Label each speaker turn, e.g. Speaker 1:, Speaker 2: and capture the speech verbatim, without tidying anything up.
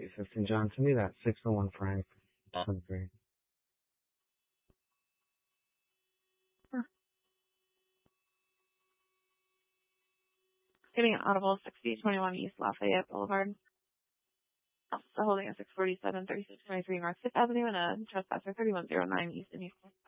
Speaker 1: two fifteen. John, send me that six oh one Frank. That'd be great.
Speaker 2: Getting an audible sixty twenty-one East Lafayette Boulevard. Also holding a six forty-seven thirty-six twenty-three North Fifth Avenue and a trespasser thirty-one oh nine East and East